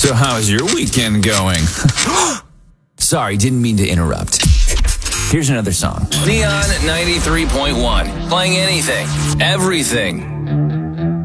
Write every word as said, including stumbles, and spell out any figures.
So how's your weekend going? Sorry, didn't mean to interrupt. Here's another song. Neon ninety-three point one. Playing anything, everything.